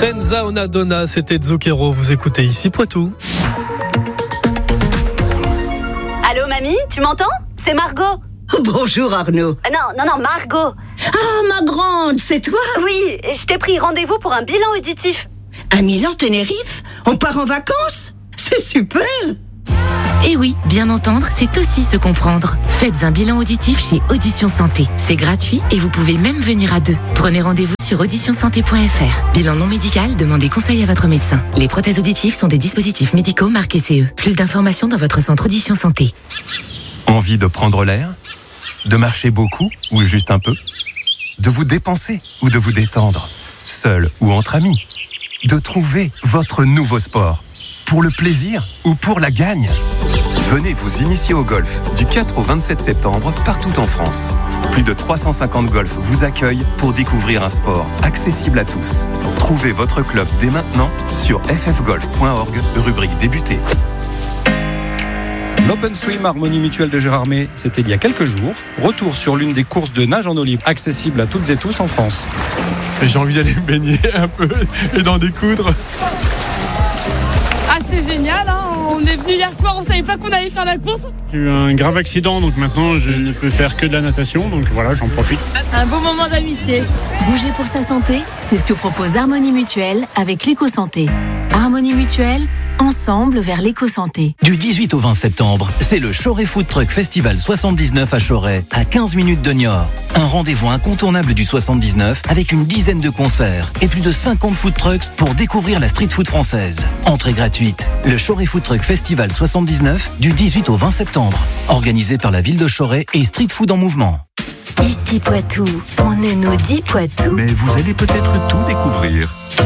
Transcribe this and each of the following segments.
Senza una donna, c'était Zucchero. Vous écoutez ici Poitou. Allô mamie, tu m'entends ? C'est Margot. Bonjour Arnaud. Non, Margot. Ah, ma grande, c'est toi ? Oui, je t'ai pris rendez-vous pour un bilan auditif. À Milan-Tenerife ? On part en vacances ? C'est super ! Et oui, bien entendre, c'est aussi se comprendre. Faites un bilan auditif chez Audition Santé. C'est gratuit et vous pouvez même venir à deux. Prenez rendez-vous sur auditionsanté.fr. Bilan non médical, demandez conseil à votre médecin. Les prothèses auditives sont des dispositifs médicaux marqués CE. Plus d'informations dans votre centre Audition Santé. Envie de prendre l'air ? De marcher beaucoup ou juste un peu ? De vous dépenser ou de vous détendre ? Seul ou entre amis ? De trouver votre nouveau sport ? Pour le plaisir ou pour la gagne ? Venez vous initier au golf du 4 au 27 septembre partout en France. Plus de 350 golfs vous accueillent pour découvrir un sport accessible à tous. Trouvez votre club dès maintenant sur ffgolf.org, rubrique débuter. L'Open Swim Harmonie Mutuelle de Gérardmer, c'était il y a quelques jours. Retour sur l'une des courses de nage en eau libre accessible à toutes et tous en France. J'ai envie d'aller me baigner un peu et d'en découdre. Ah, c'est génial, hein. On est venu hier soir, on savait pas qu'on allait faire la course. J'ai eu un grave accident, donc maintenant je ne peux faire que de la natation, donc voilà, j'en profite. Un beau moment d'amitié. Bouger pour sa santé, c'est ce que propose Harmonie Mutuelle avec l'éco-santé. Harmonie Mutuelle, ensemble vers l'éco-santé. Du 18 au 20 septembre, c'est le Choret Food Truck Festival 79 à Choret, à 15 minutes de Niort. Un rendez-vous incontournable du 79 avec une dizaine de concerts et plus de 50 food trucks pour découvrir la street food française. Entrée gratuite. Le Choret Food Truck Festival 79 du 18 au 20 septembre. Organisé par la ville de Choret et Street Food en Mouvement. Ici Poitou, on ne nous dit Poitou. Mais vous allez peut-être tout découvrir.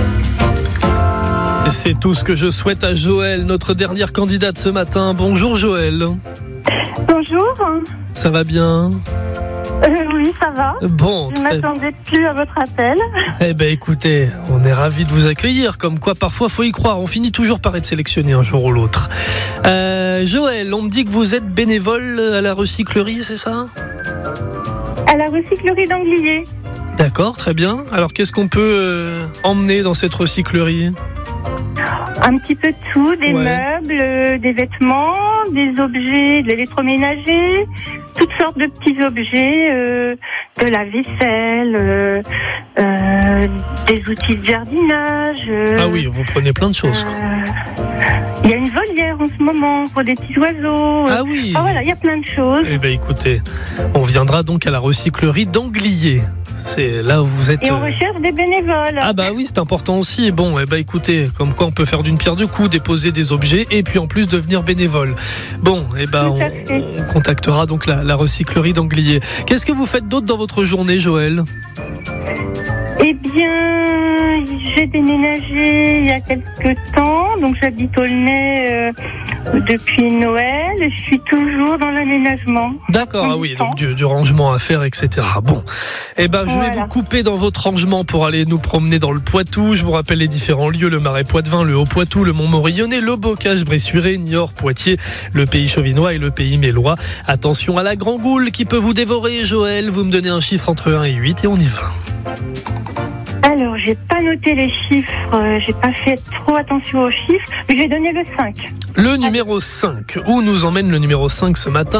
C'est tout ce que je souhaite à Joël, notre dernière candidate ce matin. Bonjour Joël. Bonjour. Ça va bien ? Oui, ça va. Bon, je ne m'attendais plus à votre appel. Eh ben écoutez, on est ravis de vous accueillir. Comme quoi, parfois, faut y croire. On finit toujours par être sélectionné un jour ou l'autre. Joël, on me dit que vous êtes bénévole à la recyclerie, c'est ça ? À la recyclerie d'Anglier. D'accord, très bien. Alors, qu'est-ce qu'on peut emmener dans cette recyclerie ? Un petit peu de tout, des meubles, des vêtements, des objets, de l'électroménager, toutes sortes de petits objets, de la vaisselle, des outils de jardinage. Ah oui, vous prenez plein de choses, quoi. Il y a une volière en ce moment pour des petits oiseaux. Ah oui. Ah voilà, il y a plein de choses. Eh ben écoutez, on viendra donc à la recyclerie d'Anglier. C'est là où vous êtes. Et on recherche des bénévoles. Ah bah oui, c'est important aussi. Bon, eh ben écoutez, comme quoi on peut faire d'une pierre deux coups, déposer des objets et puis en plus devenir bénévole. Bon, eh ben on contactera donc la recyclerie d'Anglier. Qu'est-ce que vous faites d'autre dans votre journée, Joël ? Eh bien, j'ai déménagé il y a quelques temps, donc j'habite Aulnay depuis Noël. Je suis toujours dans l'aménagement. D'accord, ah oui, donc du rangement à faire, etc. Bon, eh ben je vais vous couper dans votre rangement pour aller nous promener dans le Poitou. Je vous rappelle les différents lieux, le Marais Poitevin, le Haut-Poitou, le Mont-Morillonnais, le Bocage, Bressuire, Niort, Poitiers, le Pays Chauvinois et le Pays Mélois. Attention à la Grand Goule qui peut vous dévorer, Joël. Vous me donnez un chiffre entre 1 et 8 et on y va. Alors, j'ai pas noté les chiffres, j'ai pas fait trop attention aux chiffres, mais j'ai donné le 5. Le numéro 5. Où nous emmène le numéro 5 ce matin ?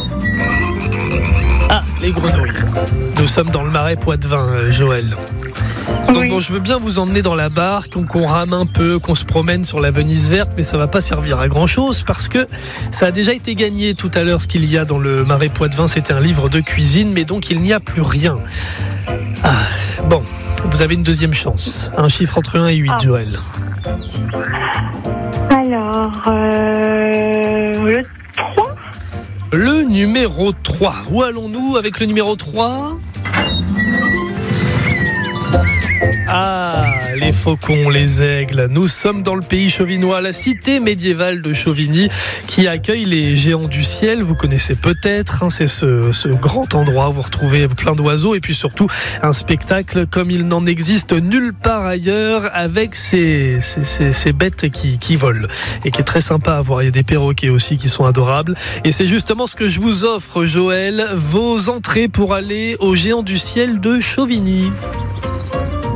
Ah, les grenouilles. Nous sommes dans le Marais Poitevin, Joël. Donc bon, je veux bien vous emmener dans la barque, qu'on rame un peu, qu'on se promène sur la Venise verte, mais ça va pas servir à grand chose parce que ça a déjà été gagné tout à l'heure. Ce qu'il y a dans le Marais Poitevin, c'était un livre de cuisine, mais donc il n'y a plus rien. Ah, bon. Vous avez une deuxième chance. Un chiffre entre 1 et 8, Joël. Alors, le 3. Le numéro 3. Où allons-nous avec le numéro 3 ? Ah, les faucons, les aigles. Nous sommes dans le pays chauvinois, la cité médiévale de Chauvigny qui accueille les géants du ciel. Vous connaissez peut-être, hein, c'est ce grand endroit où vous retrouvez plein d'oiseaux et puis surtout un spectacle comme il n'en existe nulle part ailleurs avec ces bêtes qui volent et qui est très sympa à voir. Il y a des perroquets aussi qui sont adorables et c'est justement ce que je vous offre, Joël, vos entrées pour aller aux géants du ciel de Chauvigny.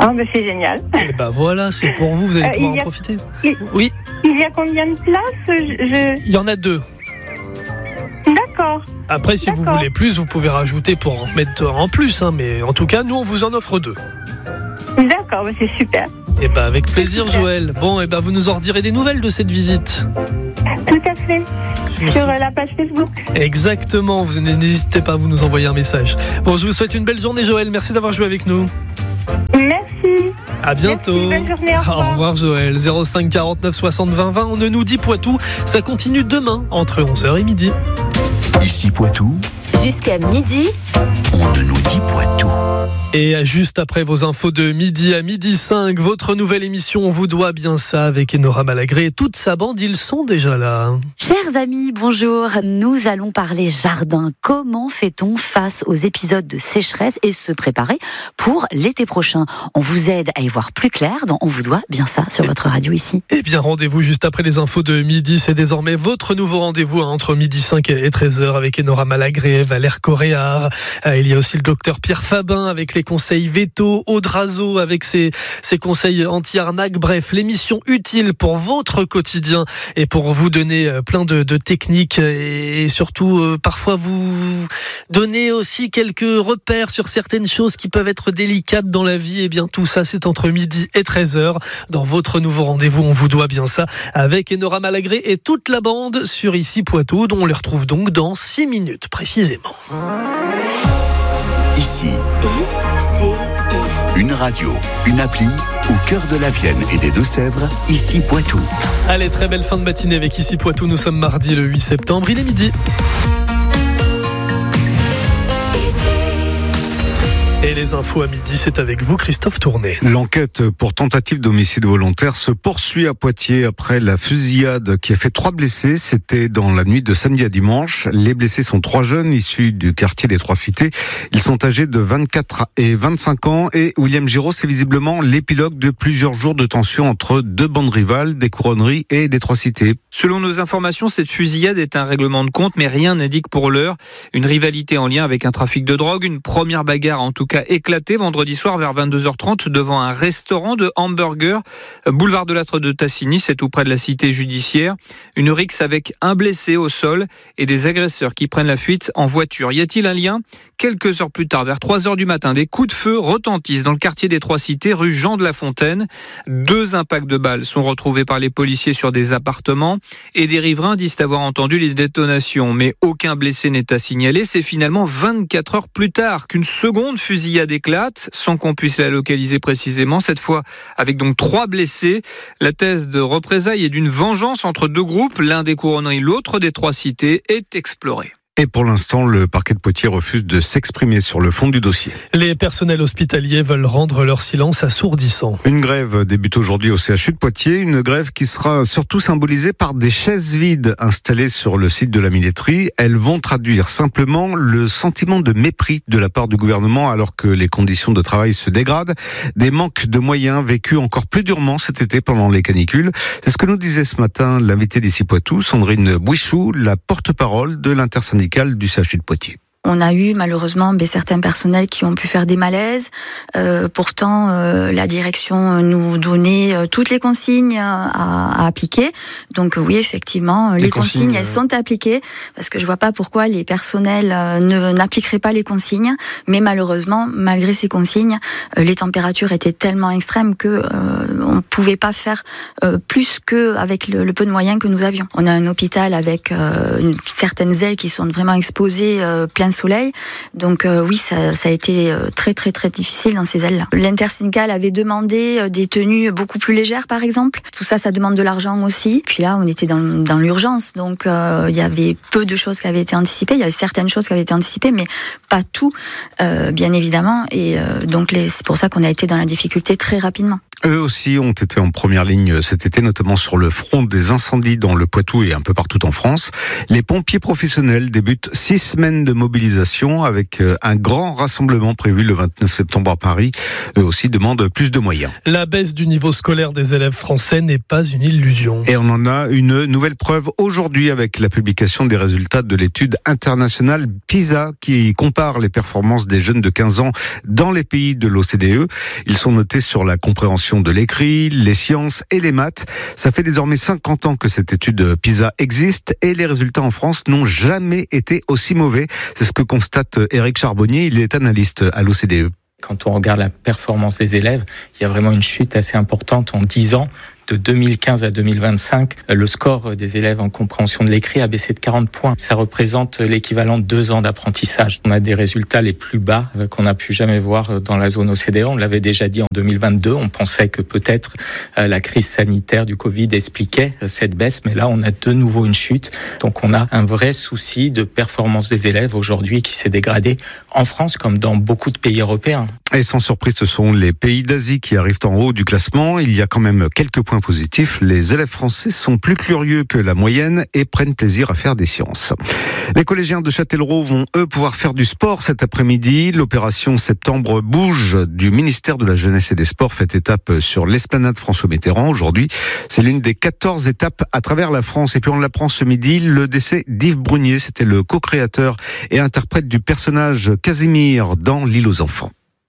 C'est génial. Et voilà, c'est pour vous allez pouvoir en profiter. Oui. Il y a combien de places Il y en a 2. D'accord. Après, si vous voulez plus, vous pouvez rajouter pour en mettre en plus. Mais en tout cas, nous, on vous en offre 2. D'accord, c'est super. Avec plaisir, Joël. Bon, vous nous en redirez des nouvelles de cette visite. Tout à fait. Sur la page Facebook. Exactement. Vous n'hésitez pas à vous nous envoyer un message. Bon, je vous souhaite une belle journée, Joël. Merci d'avoir joué avec nous. Merci. À bientôt. Merci, bonne journée, au revoir, Joël. 05 49 60 20 20. On ne nous dit Poitou. Ça continue demain entre 11h et midi. Ici Poitou. Jusqu'à midi. On ne nous dit Poitou. Et juste après vos infos de midi à midi 5, votre nouvelle émission On vous doit bien ça avec Enora Malagré et toute sa bande, ils sont déjà là. Chers amis, bonjour. Nous allons parler jardin. Comment fait-on face aux épisodes de sécheresse et se préparer pour l'été prochain? On vous aide à y voir plus clair dans On vous doit bien ça sur votre radio ici. Eh bien, rendez-vous juste après les infos de midi. C'est désormais votre nouveau rendez-vous entre midi 5 et 13h avec Enora Malagré, Valère Coréard. Il y a aussi le docteur Pierre Fabin avec les conseils veto, Aude Razo avec ses conseils anti-arnaque. Bref, l'émission utile pour votre quotidien et pour vous donner plein de techniques et surtout parfois vous donner aussi quelques repères sur certaines choses qui peuvent être délicates dans la vie. Et bien tout ça, c'est entre midi et 13h dans votre nouveau rendez-vous. On vous doit bien ça avec Enora Malagré et toute la bande sur Ici Poitou, dont on les retrouve donc dans 6 minutes précisément. Ici, une radio, une appli au cœur de la Vienne et des Deux-Sèvres, Ici Poitou. Allez, très belle fin de matinée avec Ici Poitou. Nous sommes mardi le 8 septembre, il est midi. Et les infos à midi, c'est avec vous, Christophe Tourné. L'enquête pour tentative d'homicide volontaire se poursuit à Poitiers après la fusillade qui a fait 3 blessés. C'était dans la nuit de samedi à dimanche. Les blessés sont 3 jeunes issus du quartier des Trois Cités. Ils sont âgés de 24 et 25 ans. Et William Giraud, c'est visiblement l'épilogue de plusieurs jours de tension entre 2 bandes rivales, des Couronneries et des Trois Cités. Selon nos informations, cette fusillade est un règlement de compte, mais rien n'indique pour l'heure une rivalité en lien avec un trafic de drogue. Une première bagarre en tout cas éclaté vendredi soir vers 22h30 devant un restaurant de hamburgers, boulevard de l'Astre de Tassigny, c'est tout près de la cité judiciaire. Une rixe avec un blessé au sol et des agresseurs qui prennent la fuite en voiture. Y a-t-il un lien ? Quelques heures plus tard, vers 3h du matin, des coups de feu retentissent dans le quartier des Trois Cités, rue Jean de la Fontaine. 2 impacts de balles sont retrouvés par les policiers sur des appartements et des riverains disent avoir entendu les détonations. Mais aucun blessé n'est à signaler. C'est finalement 24 heures plus tard qu'une seconde fusillade éclate, sans qu'on puisse la localiser précisément, cette fois avec donc 3 blessés. La thèse de représailles et d'une vengeance entre 2 groupes, l'un des Couronneries, l'autre des Trois Cités, est explorée. Et pour l'instant, le parquet de Poitiers refuse de s'exprimer sur le fond du dossier. Les personnels hospitaliers veulent rendre leur silence assourdissant. Une grève débute aujourd'hui au CHU de Poitiers, une grève qui sera surtout symbolisée par des chaises vides installées sur le site de la Milletterie. Elles vont traduire simplement le sentiment de mépris de la part du gouvernement alors que les conditions de travail se dégradent. Des manques de moyens vécus encore plus durement cet été pendant les canicules. C'est ce que nous disait ce matin l'invité d'Ici Poitou, Sandrine Bouichou, la porte-parole de l'intersyndicale du CHU de Poitiers. On a eu malheureusement certains personnels qui ont pu faire des malaises. Pourtant, la direction nous donnait toutes les consignes à appliquer. Donc oui, effectivement, les consignes, elles sont appliquées parce que je vois pas pourquoi les personnels n'appliqueraient pas les consignes. Mais malheureusement, malgré ces consignes, les températures étaient tellement extrêmes que on pouvait pas faire plus que avec le peu de moyens que nous avions. On a un hôpital avec certaines ailes qui sont vraiment exposées plein soleil. Donc oui, ça a été très très très difficile dans ces ailes-là. L'intersyndicale avait demandé des tenues beaucoup plus légères, par exemple. Tout ça, ça demande de l'argent aussi. Puis là, on était dans l'urgence, donc il y avait peu de choses qui avaient été anticipées. Il y avait certaines choses qui avaient été anticipées, mais pas tout, bien évidemment. Et donc c'est pour ça qu'on a été dans la difficulté très rapidement. Eux aussi ont été en première ligne cet été, notamment sur le front des incendies dans le Poitou et un peu partout en France. Les pompiers professionnels débutent 6 semaines de mobilisation avec un grand rassemblement prévu le 29 septembre à Paris. Eux aussi demandent plus de moyens. La baisse du niveau scolaire des élèves français n'est pas une illusion. Et on en a une nouvelle preuve aujourd'hui avec la publication des résultats de l'étude internationale PISA qui compare les performances des jeunes de 15 ans dans les pays de l'OCDE. Ils sont notés sur la compréhension de l'écrit, les sciences et les maths. Ça fait désormais 50 ans que cette étude PISA existe et les résultats en France n'ont jamais été aussi mauvais. C'est ce que constate Éric Charbonnier, il est analyste à l'OCDE. Quand on regarde la performance des élèves, il y a vraiment une chute assez importante en 10 ans. De 2015 à 2025, le score des élèves en compréhension de l'écrit a baissé de 40 points. Ça représente l'équivalent de 2 ans d'apprentissage. On a des résultats les plus bas qu'on a pu jamais voir dans la zone OCDE. On l'avait déjà dit en 2022. On pensait que peut-être la crise sanitaire du Covid expliquait cette baisse, mais là, on a de nouveau une chute. Donc, on a un vrai souci de performance des élèves aujourd'hui qui s'est dégradé en France comme dans beaucoup de pays européens. Et sans surprise, ce sont les pays d'Asie qui arrivent en haut du classement. Il y a quand même quelques points positifs. Les élèves français sont plus curieux que la moyenne et prennent plaisir à faire des sciences. Les collégiens de Châtellerault vont, eux, pouvoir faire du sport cet après-midi. L'opération Septembre Bouge du ministère de la Jeunesse et des Sports fait étape sur l'esplanade François Mitterrand. Aujourd'hui, c'est l'une des 14 étapes à travers la France. Et puis on l'apprend ce midi, le décès d'Yves Brunier. C'était le co-créateur et interprète du personnage Casimir dans L'île aux enfants.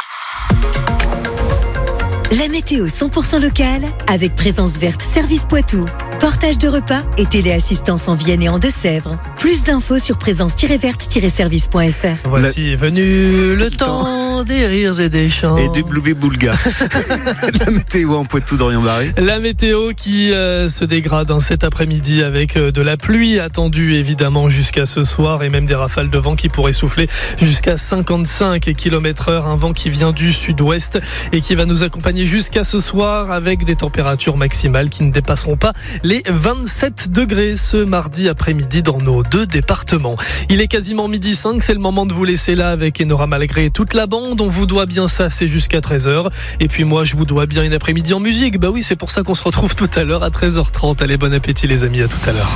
La météo 100% locale avec Présence Verte Service Poitou. Portage de repas et téléassistance en Vienne et en Deux-Sèvres. Plus d'infos sur présence-verte-service.fr. Voici venu le temps des rires et des chants. Et du bloubi-boulga. La météo en Poitou, Dorian Barry. La météo qui se dégrade cet après-midi avec de la pluie attendue évidemment jusqu'à ce soir et même des rafales de vent qui pourraient souffler jusqu'à 55 km/h. Un vent qui vient du sud-ouest et qui va nous accompagner jusqu'à ce soir avec des températures maximales qui ne dépasseront pas les 27 degrés ce mardi après-midi dans nos 2 départements. Il est quasiment 12h05, c'est le moment de vous laisser là avec Enora Malgré et toute la bande. On vous doit bien ça, c'est jusqu'à 13h. Et puis moi, je vous dois bien une après-midi en musique. Bah oui, c'est pour ça qu'on se retrouve tout à l'heure à 13h30. Allez, bon appétit les amis, à tout à l'heure.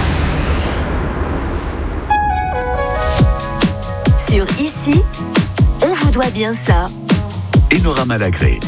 Sur Ici, on vous doit bien ça. Enora Malagré.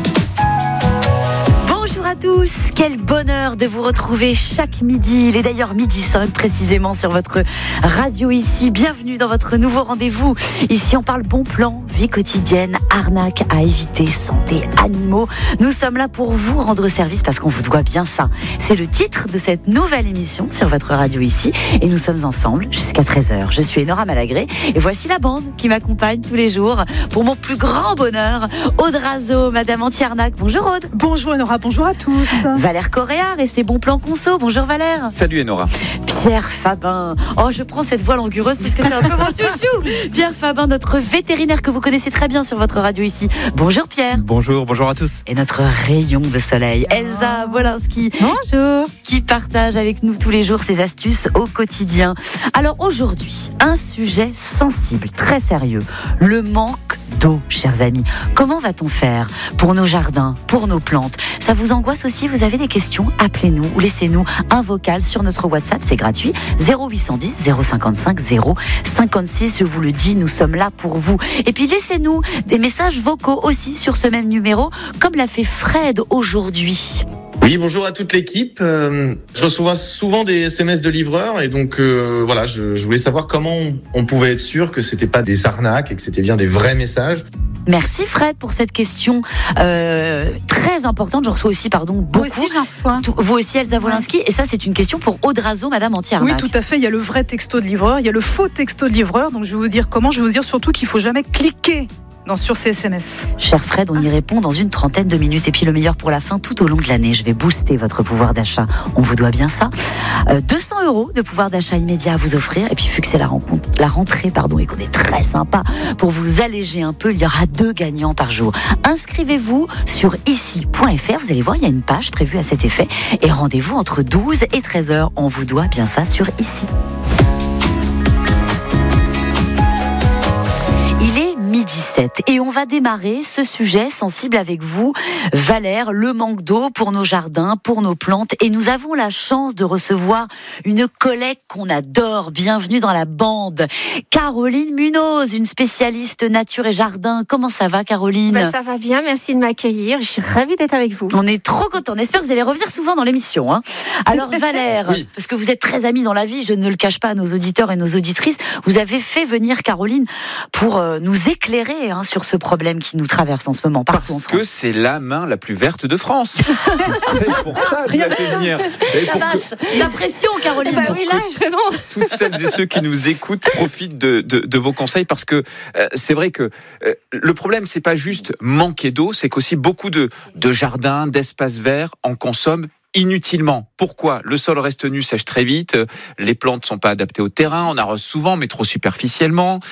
Bonjour à tous, quel bonheur de vous retrouver chaque midi. Il est d'ailleurs 12h05 précisément sur votre radio Ici. Bienvenue dans votre nouveau rendez-vous. Ici on parle bon plan, vie quotidienne, arnaque à éviter, santé, animaux. Nous sommes là pour vous rendre service parce qu'on vous doit bien ça. C'est le titre de cette nouvelle émission sur votre radio Ici et nous sommes ensemble jusqu'à 13h. Je suis Enora Malagré et voici la bande qui m'accompagne tous les jours pour mon plus grand bonheur. Aude Razo, Madame Anti-Arnaque. Bonjour Aude. Bonjour Enora, bonjour à tous. Valère Coréard et ses bons plans conso. Bonjour Valère. Salut Enora. Pierre Fabin. Oh, je prends cette voix langureuse parce que c'est un peu mon chouchou. Pierre Fabin, notre vétérinaire que vous connaissez très bien sur votre radio Ici. Bonjour Pierre. Bonjour à tous. Et notre rayon de soleil, Elsa Wolinski. Bonjour. Qui partage avec nous tous les jours ses astuces au quotidien. Alors aujourd'hui, un sujet sensible, très sérieux. Le manque d'eau, chers amis. Comment va-t-on faire pour nos jardins, pour nos plantes? Ça vous angoisse aussi? Vous avez des questions? Appelez-nous ou laissez-nous un vocal sur notre WhatsApp, c'est gratuit. 0810 055 056. Je vous le dis, nous sommes là pour vous. Et puis laissez-nous des messages vocaux aussi sur ce même numéro, comme l'a fait Fred aujourd'hui. Oui, bonjour à toute l'équipe. Je reçois souvent des SMS de livreurs et donc voilà, je voulais savoir comment on pouvait être sûr que c'était pas des arnaques et que c'était bien des vrais messages. Merci Fred pour cette question très importante. Je reçois aussi, beaucoup. Moi aussi, j'en reçois. Vous aussi, Elsa Wolinski. Et ça, c'est une question pour Aude Razo, Madame Anti-Arnaque. Oui, tout à fait. Il y a le vrai texto de livreur, il y a le faux texto de livreur. Donc je vais vous dire comment. Je vais vous dire surtout qu'il faut jamais cliquer sur ces SMS. Cher Fred, on y répond dans une 30aine de minutes. Et puis le meilleur pour la fin, tout au long de l'année, je vais booster votre pouvoir d'achat. On vous doit bien ça. 200 € de pouvoir d'achat immédiat à vous offrir. Et puis vu que c'est la rentrée, et qu'on est très sympa, pour vous alléger un peu, il y aura 2 gagnants par jour. Inscrivez-vous sur ici.fr. Vous allez voir, il y a une page prévue à cet effet. Et rendez-vous entre 12 et 13h. On vous doit bien ça sur Ici. Il est 12h07. 17. Et on va démarrer ce sujet sensible avec vous, Valère, le manque d'eau pour nos jardins, pour nos plantes. Et nous avons la chance de recevoir une collègue qu'on adore. Bienvenue dans la bande. Caroline Munoz, une spécialiste nature et jardin. Comment ça va, Caroline ? Ça va bien, merci de m'accueillir. Je suis ravie d'être avec vous. On est trop contents. On espère que vous allez revenir souvent dans l'émission. Alors Valère, oui. Parce que vous êtes très amis dans la vie, je ne le cache pas à nos auditeurs et nos auditrices, vous avez fait venir Caroline pour nous éclairer sur ce problème qui nous traverse en ce moment partout en France. Parce que c'est la main la plus verte de France. C'est pour ça que je l'ai fait venir. La pression, Caroline. Oui, là, vraiment. Toutes celles et ceux qui nous écoutent profitent de vos conseils parce que c'est vrai que le problème, c'est pas juste manquer d'eau, c'est qu'aussi beaucoup de jardins, d'espaces verts en consomment inutilement. Pourquoi ? Le sol reste nu, sèche très vite, les plantes ne sont pas adaptées au terrain, on arrose souvent mais trop superficiellement,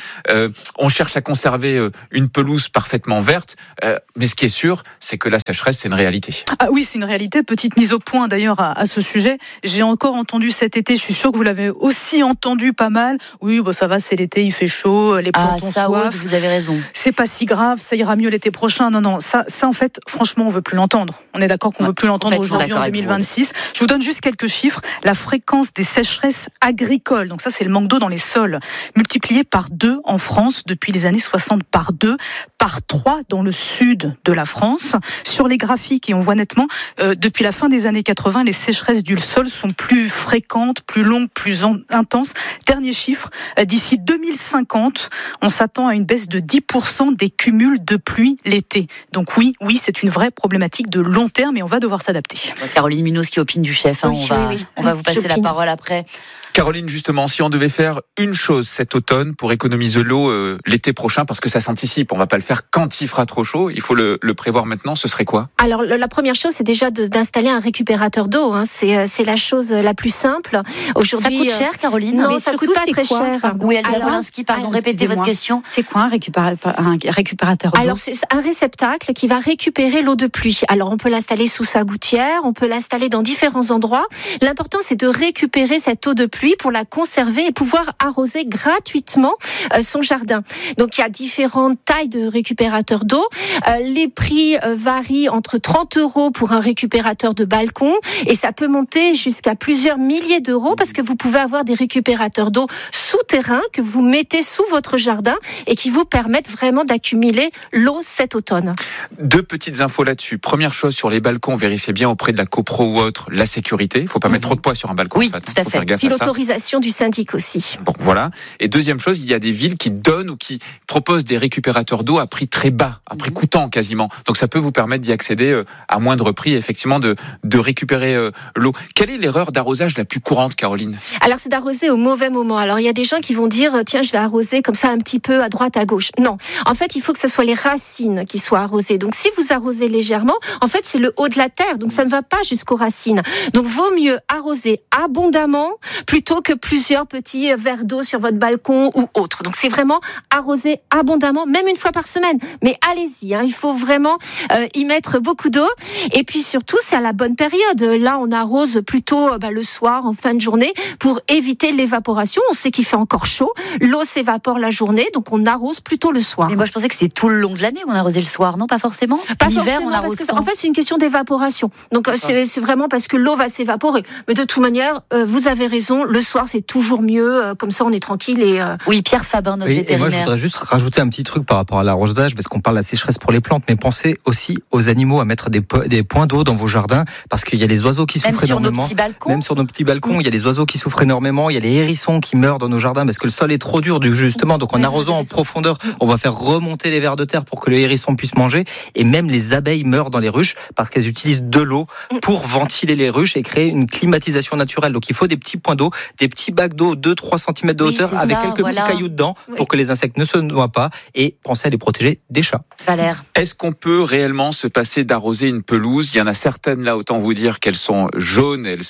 on cherche à conserver une pelouse parfaitement verte, mais ce qui est sûr, c'est que la sécheresse, c'est une réalité. Ah oui, c'est une réalité. Petite mise au point d'ailleurs à ce sujet. J'ai encore entendu cet été, je suis sûre que vous l'avez aussi entendu pas mal. Oui, ça va, c'est l'été, il fait chaud, les plantes ont soif. Vous avez raison. C'est pas si grave, ça ira mieux l'été prochain. Non, ça en fait, franchement, on veut plus l'entendre. On est d'accord qu'on veut plus l'entendre aujourd'hui en 2026. Je vous donne juste quelques chiffres. La fréquence des sécheresses agricoles, donc ça c'est le manque d'eau dans les sols, multiplié par 2 en France depuis les années 60, par 2, par 3 dans le sud de la France. Sur les graphiques, et on voit nettement, depuis la fin des années 80, les sécheresses du sol sont plus fréquentes, plus longues, plus intenses. Dernier chiffre, d'ici 2050, on s'attend à une baisse de 10% des cumuls de pluie l'été. Donc oui, c'est une vraie problématique de long terme et on va devoir s'adapter. Caroline Munoz qui opine du chef, on va vous passer la parole après. Caroline, justement, si on devait faire une chose cet automne pour économiser l'eau l'été prochain, parce que ça s'anticipe, on ne va pas le faire quand il fera trop chaud, il faut le prévoir maintenant, ce serait quoi ? Alors la première chose, c'est déjà d'installer un récupérateur d'eau, c'est la chose la plus simple. Aujourd'hui, ça coûte cher, Caroline ? Non, ça coûte pas très cher. Oui, Elsa Wolinski, répétez votre question. C'est quoi un récupérateur d'eau ? Alors c'est un réceptacle qui va récupérer l'eau de pluie. Alors on peut l'installer sous sa gouttière, on peut l'installer dans différents endroits. L'important, c'est de récupérer cette eau de pluie pour la conserver et pouvoir arroser gratuitement son jardin. Donc il y a différentes tailles de récupérateurs d'eau. Les prix varient entre 30 € pour un récupérateur de balcon et ça peut monter jusqu'à plusieurs milliers d'euros parce que vous pouvez avoir des récupérateurs d'eau souterrains que vous mettez sous votre jardin et qui vous permettent vraiment d'accumuler l'eau cet automne. 2 petites infos là-dessus. Première chose, sur les balcons, vérifiez bien auprès de la copro ou autre la sécurité. Il ne faut pas mettre trop de poids sur un balcon. Oui, tout à fait. Puis l'autorisation du syndic aussi. Bon, voilà. Et deuxième chose, il y a des villes qui donnent ou qui proposent des récupérateurs d'eau à prix très bas, à prix coûtant quasiment. Donc ça peut vous permettre d'y accéder à moindre prix, effectivement, de récupérer l'eau. Quelle est l'erreur d'arrosage la plus courante, Caroline ? Alors c'est d'arroser au mauvais moment. Alors il y a des gens qui vont dire tiens, je vais arroser comme ça un petit peu à droite, à gauche. Non, en fait il faut que ce soit les racines qui soient arrosées. Donc si vous arrosez légèrement, en fait c'est le haut de la terre, donc ça ne va pas jusqu'aux racines. Donc vaut mieux arroser abondamment plutôt que plusieurs petits verres d'eau sur votre balcon ou autre. Donc c'est vraiment arroser abondamment, même une fois par semaine. Mais allez-y, il faut vraiment y mettre beaucoup d'eau. Et puis surtout, c'est à la bonne période. Là, on arrose plutôt le soir, en fin de journée, pour éviter l'évaporation. On sait qu'il fait encore chaud. L'eau s'évapore la journée, donc on arrose plutôt le soir. Mais moi, je pensais que c'était tout le long de l'année où on arrosait le soir, non ? Pas forcément ? Pas l'hiver, forcément, on arrose parce que en fait, c'est une question d'évaporation. Donc c'est vraiment parce que l'eau va s'évaporer. Mais de toute manière, vous avez raison, le soir, c'est toujours mieux. Comme ça, on est tranquille. Oui, Pierre Fabin, notre vétérinaire. Et moi, je voudrais juste rajouter un petit truc par rapport à l'arrosage, parce qu'on parle de la sécheresse pour les plantes, mais pensez aussi aux animaux à mettre des points d'eau dans vos jardins, parce qu'il y a les oiseaux qui souffrent énormément. Même sur nos petits balcons, il y a les oiseaux qui souffrent énormément. Il y a les hérissons qui meurent dans nos jardins parce que le sol est trop dur, justement. Donc en arrosant en profondeur, on va faire remonter les vers de terre pour que le hérisson puisse manger. Et même les abeilles meurent dans les ruches parce qu'elles utilisent de l'eau pour ventiler les ruches et créer une climatisation naturelle. Donc il faut des petits points d'eau, des petits bacs d'eau 2-3 cm de hauteur avec quelques petits cailloux dedans pour que les insectes ne se noient pas, et pensez à les protéger des chats. Valère. Est-ce qu'on peut réellement se passer d'arroser une pelouse ? Il y en a certaines là, autant vous dire qu'elles sont jaunes, elles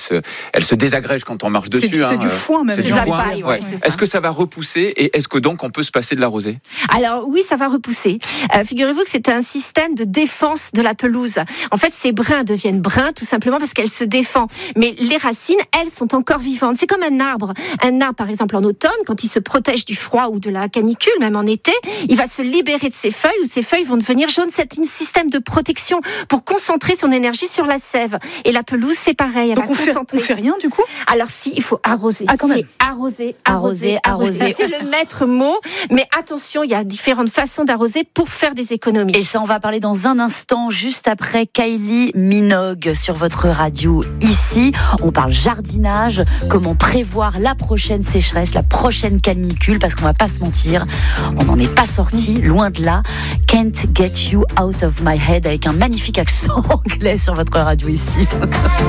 se désagrègent quand on marche dessus. C'est du foin même. C'est du foin. Ouais. Est-ce que ça va repousser et est-ce que donc on peut se passer de l'arroser ? Alors oui, ça va repousser. Figurez-vous que c'est un système de défense de la pelouse. En fait, ces brins deviennent bruns tout simplement parce qu'elles se défendent. Mais les racines, elles, sont encore vivantes. différentes. C'est comme un arbre. Un arbre, par exemple, en automne, quand il se protège du froid ou de la canicule, même en été, il va se libérer de ses feuilles ou ses feuilles vont devenir jaunes. C'est un système de protection pour concentrer son énergie sur la sève. Et la pelouse, c'est pareil. Donc on fait rien du coup? Alors si, il faut arroser. Ah, quand même. C'est arroser. C'est le maître mot. Mais attention, il y a différentes façons d'arroser pour faire des économies. Et ça, on va parler dans un instant, juste après Kylie Minogue sur votre radio ici. On parle jardinage, comment prévoir la prochaine sécheresse, la prochaine canicule, parce qu'on va pas se mentir, on n'en est pas sorti, loin de là. Can't Get You Out of My Head avec un magnifique accent anglais sur votre radio ici.